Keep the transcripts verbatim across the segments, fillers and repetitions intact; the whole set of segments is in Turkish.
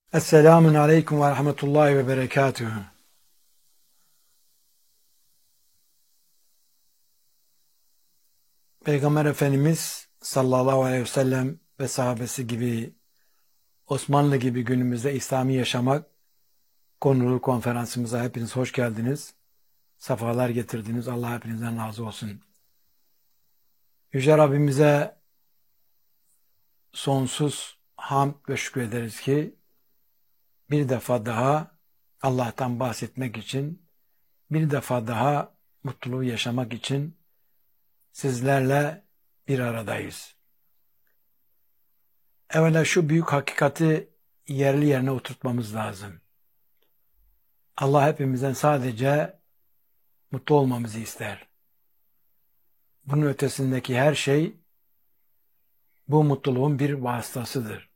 Esselamun aleyküm ve rahmetullahi ve berekatühü. Peygamber Efendimiz sallallahu aleyhi ve sellem ve sahabesi gibi Osmanlı gibi günümüzde İslami yaşamak konulu konferansımıza hepiniz hoş geldiniz. Sefalar getirdiniz. Allah hepinizden razı olsun. Yüce Rabbimize sonsuz hamd ve şükrederiz ki bir defa daha Allah'tan bahsetmek için, bir defa daha mutluluğu yaşamak için sizlerle bir aradayız. Evvela şu büyük hakikati yerli yerine oturtmamız lazım. Allah hepimizden sadece mutlu olmamızı ister. Bunun ötesindeki her şey bu mutluluğun bir vasıtasıdır.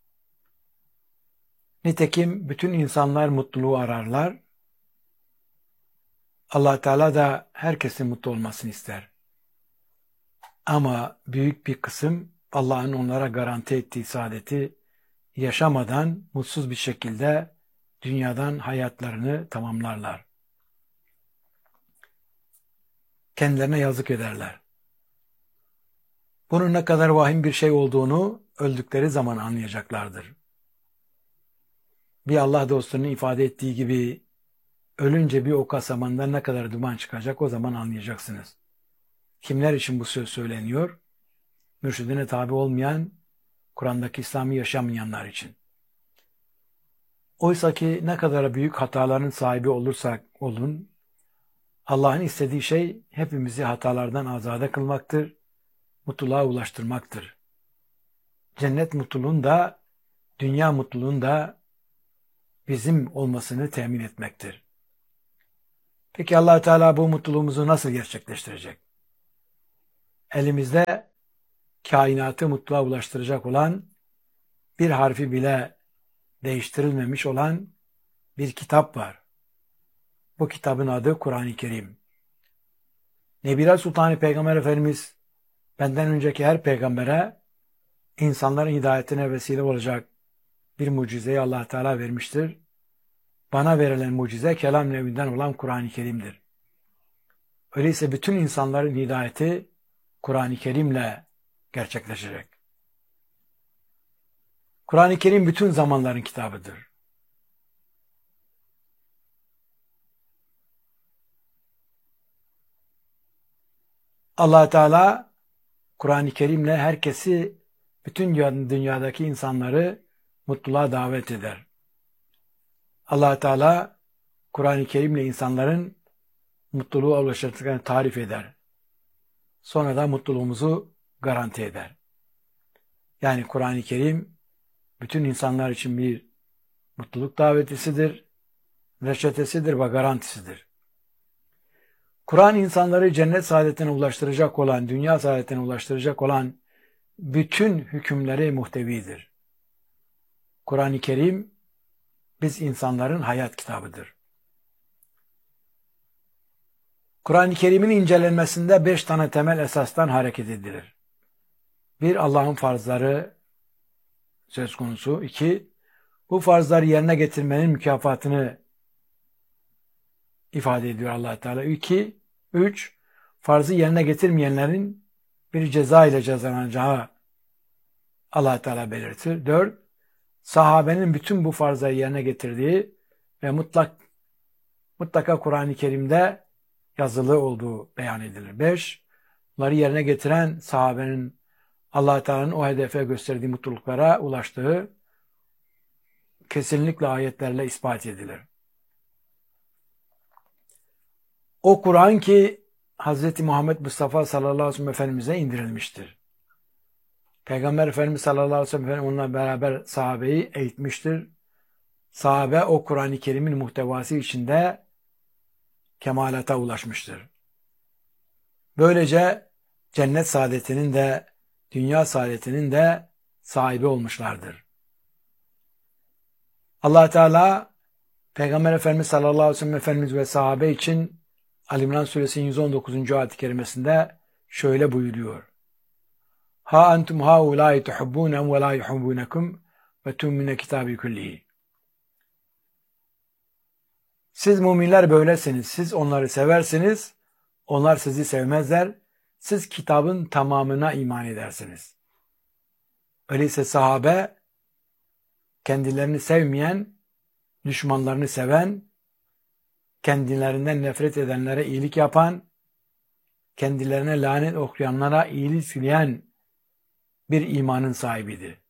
Nitekim bütün insanlar mutluluğu ararlar. Allah Teala da herkesin mutlu olmasını ister. Ama büyük bir kısım Allah'ın onlara garanti ettiği saadeti yaşamadan mutsuz bir şekilde dünyadan hayatlarını tamamlarlar. Kendilerine yazık ederler. Bunun ne kadar vahim bir şey olduğunu öldükleri zaman anlayacaklardır. Bir Allah dostunun ifade ettiği gibi ölünce bir oka samandan ne kadar duman çıkacak o zaman anlayacaksınız. Kimler için bu söz söyleniyor? Mürşidine tabi olmayan, Kur'an'daki İslam'ı yaşamayanlar için. Oysa ki ne kadar büyük hataların sahibi olursak olun, Allah'ın istediği şey hepimizi hatalardan azade kılmaktır, mutluluğa ulaştırmaktır. Cennet mutluluğun da, dünya mutluluğun da bizim olmasını temin etmektir. Peki Allah Teala bu mutluluğumuzu nasıl gerçekleştirecek? Elimizde kainatı mutluluğa ulaştıracak olan, bir harfi bile değiştirilmemiş olan bir kitap var. Bu kitabın adı Kur'an-ı Kerim. Nebira Sultanı Peygamber Efendimiz benden önceki her peygambere insanların hidayetine vesile olacak bir mucizeyi Allah Teala vermiştir. Bana verilen mucize kelam nevinden olan Kur'an-ı Kerim'dir. Öyleyse bütün insanların hidayeti Kur'an-ı Kerim'le gerçekleşecek. Kur'an-ı Kerim bütün zamanların kitabıdır. Allah Teala Kur'an-ı Kerim'le herkesi, bütün dünyadaki insanları mutluluğa davet eder. Allah Teala Kur'an-ı Kerim'le insanların mutluluğa ulaşacaklarını tarif eder. Sonra da mutluluğumuzu garanti eder. Yani Kur'an-ı Kerim bütün insanlar için bir mutluluk davetisidir, reçetesidir ve garantisidir. Kur'an insanları cennet saadetine ulaştıracak olan, dünya saadetine ulaştıracak olan bütün hükümleri muhtevidir. Kur'an-ı Kerim biz insanların hayat kitabıdır. Kur'an-ı Kerim'in incelenmesinde beş tane temel esastan hareket edilir. Bir, Allah'ın farzları söz konusu. İki, bu farzları yerine getirmenin mükafatını ifade ediyor Allah Teala. İki, üç, farzı yerine getirmeyenlerin bir ceza ile cezalanacağı Allah Teala belirtir. Dört, sahabenin bütün bu farzları yerine getirdiği ve mutlak mutlaka Kur'an-ı Kerim'de yazılı olduğu beyan edilir. Beş, bunları yerine getiren sahabenin Allah Teala'nın o hedefe gösterdiği mutluluklara ulaştığı kesinlikle ayetlerle ispat edilir. O Kur'an ki Hz. Muhammed Mustafa sallallahu aleyhi ve sellem Efendimiz'e indirilmiştir. Peygamber Efendimiz sallallahu aleyhi ve sellem onunla beraber sahabeyi eğitmiştir. Sahabe o Kur'an-ı Kerim'in muhtevası içinde kemalata ulaşmıştır. Böylece cennet saadetinin de dünya saadetinin de sahibi olmuşlardır. Allah Teala Peygamber Efendimiz sallallahu aleyhi ve sellem Efendimiz ve sahabe için Ali İmran Suresinin yüz on dokuzuncu ayet-i kerimesinde şöyle buyuruyor. Ha entum haulâi tuhibbûnem ve lâ yuhibbunekum ve tümmine kitâbi küllihi. Siz müminler böylesiniz. Siz onları seversiniz. Onlar sizi sevmezler. Siz kitabın tamamına iman edersiniz. Öyleyse sahabe kendilerini sevmeyen, düşmanlarını seven, kendilerinden nefret edenlere iyilik yapan, kendilerine lanet okuyanlara iyilik söyleyen bir imanın sahibidir.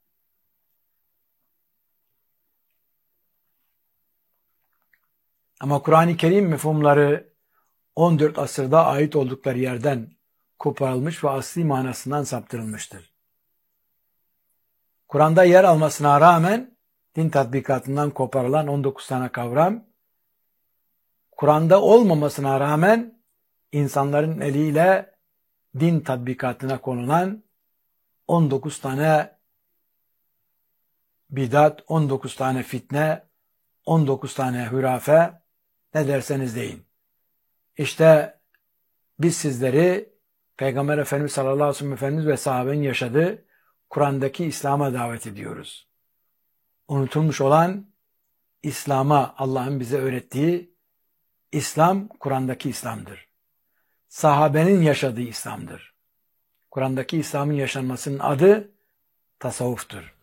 Ama Kur'an-ı Kerim mefhumları on dört asırda ait oldukları yerden koparılmış ve asli manasından saptırılmıştır. Kur'an'da yer almasına rağmen din tatbikatından koparılan on dokuz tane kavram, Kur'an'da olmamasına rağmen insanların eliyle din tatbikatına konulan on dokuz tane bidat, on dokuz tane fitne, on dokuz tane hürafe, ne derseniz deyin. İşte biz sizleri Peygamber Efendimiz sallallahu aleyhi ve sellem Efendimiz ve sahabenin yaşadığı Kur'an'daki İslam'a davet ediyoruz. Unutulmuş olan İslam'a, Allah'ın bize öğrettiği İslam, Kur'an'daki İslam'dır. Sahabenin yaşadığı İslam'dır. Kur'an'daki İslam'ın yaşanmasının adı tasavvuftur.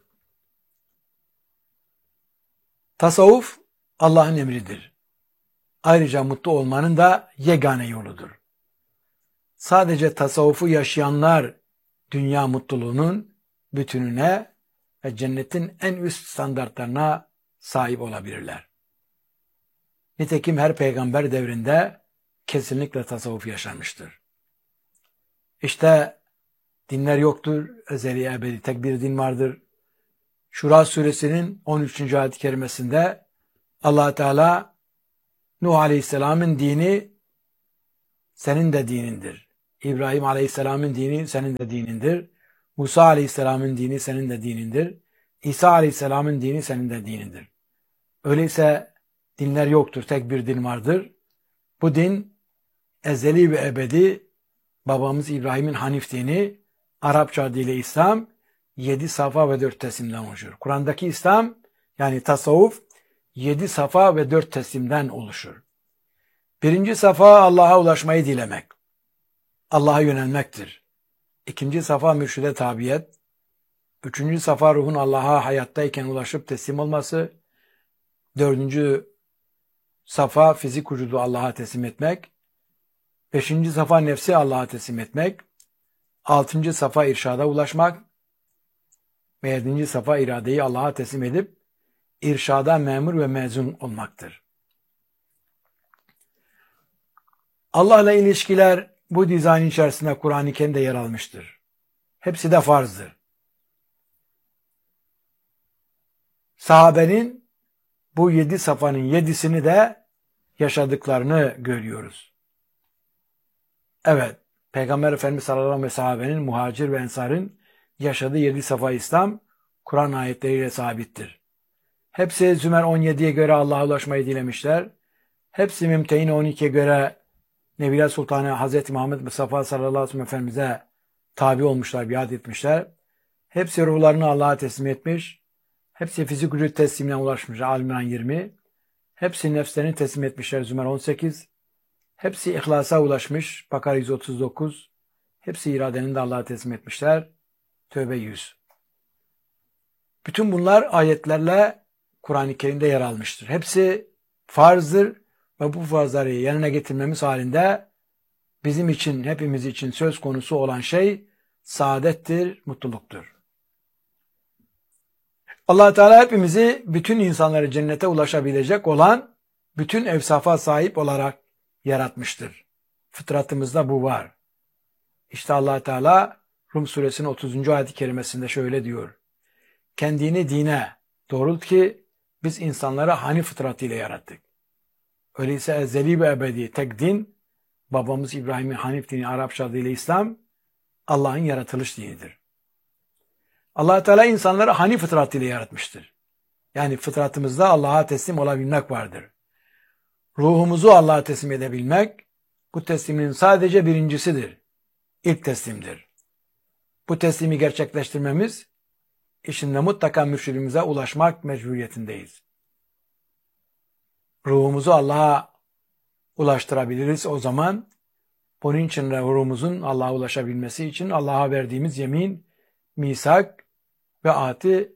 Tasavvuf Allah'ın emridir. Ayrıca mutlu olmanın da yegane yoludur. Sadece tasavvufu yaşayanlar dünya mutluluğunun bütününe ve cennetin en üst standartlarına sahip olabilirler. Nitekim her peygamber devrinde kesinlikle tasavvuf yaşanmıştır. İşte dinler yoktur, ezeli ebedi tek bir din vardır. Şura suresinin on üçüncü ayet-i kerimesinde Allah Teala Nuh Aleyhisselam'ın dini senin de dinindir. İbrahim Aleyhisselam'ın dini senin de dinindir. Musa Aleyhisselam'ın dini senin de dinindir. İsa Aleyhisselam'ın dini senin de dinindir. Öyleyse dinler yoktur, tek bir din vardır. Bu din ezeli ve ebedi babamız İbrahim'in Hanif dini, Arapça adıyla İslam, yedi safa ve dört teslimden oluşur. Kur'an'daki İslam yani tasavvuf yedi safa ve dört teslimden oluşur. Birinci safa Allah'a ulaşmayı dilemek. Allah'a yönelmektir. İkinci safa mürşide tabiyet. Üçüncü safa ruhun Allah'a hayattayken ulaşıp teslim olması. Dördüncü safa fizik vücudu Allah'a teslim etmek. Beşinci safa nefsi Allah'a teslim etmek. Altıncı safa irşada ulaşmak. Ve yedinci safa iradeyi Allah'a teslim edip irşada memur ve mezun olmaktır. Allah'la ilişkiler bu dizayn içerisinde Kur'an-ı Kerim'de yer almıştır. Hepsi de farzdır. Sahabenin bu yedi safanın yedisini de yaşadıklarını görüyoruz. Evet, Peygamber Efendimiz sallallahu aleyhi ve sahabenin, muhacir ve ensarın yaşadığı yedi safa İslam, Kur'an ayetleriyle sabittir. Hepsi Zümer on yediye göre Allah'a ulaşmayı dilemişler. Hepsi Mümtehin on ikiye göre Nebiler Sultanı Hazreti Muhammed Mustafa sallallahu aleyhi ve sellem Efendimiz'e tabi olmuşlar, biat etmişler. Hepsi ruhlarını Allah'a teslim etmiş. Hepsi fizik vücut teslimine ulaşmış. Al-İmran yirmi. Hepsi nefslerini teslim etmişler. Zümer on sekiz. Hepsi ihlasa ulaşmış. Bakara yüz otuz dokuz. Hepsi iradenin de Allah'a teslim etmişler. Tövbe yüz. Bütün bunlar ayetlerle Kur'an-ı Kerim'de yer almıştır. Hepsi farzdır ve bu farzları yerine getirmemiz halinde bizim için, hepimiz için söz konusu olan şey saadettir, mutluluktur. Allah Teala hepimizi, bütün insanları cennete ulaşabilecek olan bütün evsafa sahip olarak yaratmıştır. Fıtratımızda bu var. İşte Allah Teala Rum suresinin otuzuncu ayet-i kerimesinde şöyle diyor. Kendini dine doğrult ki biz insanları Hanif fıtratıyla yarattık. Öyleyse ezeli ve ebedi tek din, babamız İbrahim'in Hanif dini, Arapça adıyla İslam, Allah'ın yaratılış dinidir. Allah Teala insanları Hanif fıtratıyla yaratmıştır. Yani fıtratımızda Allah'a teslim olabilmek vardır. Ruhumuzu Allah'a teslim edebilmek, bu teslimin sadece birincisidir. İlk teslimdir. Bu teslimi gerçekleştirmemiz, işinde mutlaka mürşidimize ulaşmak mecburiyetindeyiz. ruhumuzu Allah'a ulaştırabiliriz. O zaman bunun için de ruhumuzun Allah'a ulaşabilmesi için Allah'a verdiğimiz yemin, misak ve ahdi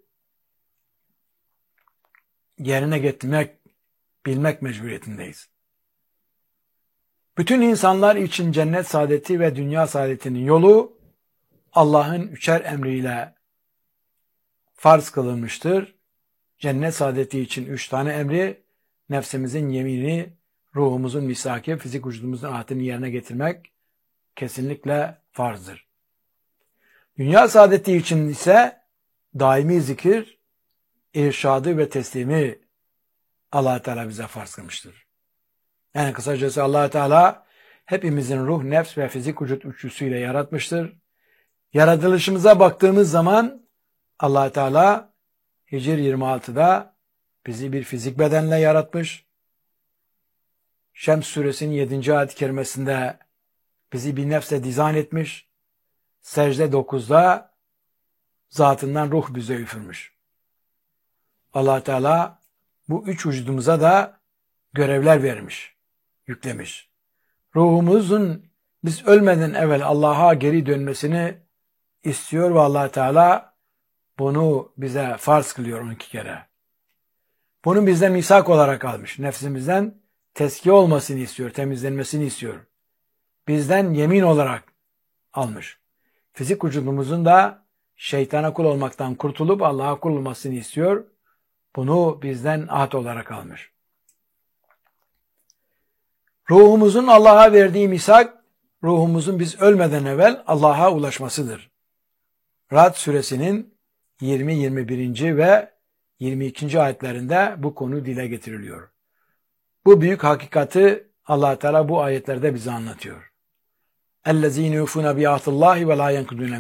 yerine getirmek, bilmek mecburiyetindeyiz. Bütün insanlar için cennet saadeti ve dünya saadetinin yolu Allah'ın üçer emriyle farz kılınmıştır. Cennet saadeti için üç tane emri, nefsimizin yemini, ruhumuzun misaki, fizik vücudumuzun ahdini yerine getirmek kesinlikle farzdır. Dünya saadeti için ise daimi zikir, irşadı ve teslimi Allah Teala bize farz kılmıştır. Yani kısacası Allah Teala hepimizin ruh, nefs ve fizik vücut üçlüsüyle yaratmıştır. Yaratılışımıza baktığımız zaman Allah Teala Hicr yirmi altıda bizi bir fizik bedenle yaratmış. Şems suresinin yedinci ayet-i kerimesinde bizi bir nefse dizayn etmiş. Secde dokuzda zatından ruh bize üfürmüş. Allah Teala bu üç vücudumuza da görevler vermiş, yüklemiş. Ruhumuzun biz ölmeden evvel Allah'a geri dönmesini istiyor ve Allah Teala bunu bize farz kılıyor on iki kere. Bunu bizden misak olarak almış. Nefsimizden tezkiye olmasını istiyor, temizlenmesini istiyor. Bizden yemin olarak almış. Fizik vücudumuzun da şeytana kul olmaktan kurtulup Allah'a kul olmasını istiyor. Bunu bizden ahd olarak almış. Ruhumuzun Allah'a verdiği misak, ruhumuzun biz ölmeden evvel Allah'a ulaşmasıdır. Ra'd suresinin yirmi, yirmi birinci ve yirmi ikinci ayetlerinde bu konu dile getiriliyor. Bu büyük hakikati Allah Teala bu ayetlerde bize anlatıyor. اَلَّذ۪ينَ يُوفُونَ بِعَهْدِ اللّٰهِ وَلَا يَنْقُضُونَ